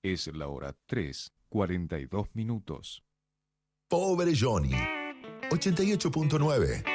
Es la hora 3:42 minutos. Pobre Johnny. 88.9.